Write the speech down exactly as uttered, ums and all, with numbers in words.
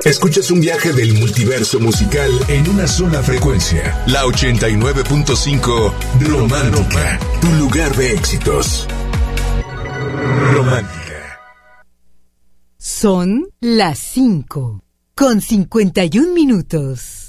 Escuchas un viaje del multiverso musical en una sola frecuencia. La ochenta y nueve punto cinco Romántica, tu lugar de éxitos. Romántica. Son las cinco con cincuenta y un minutos.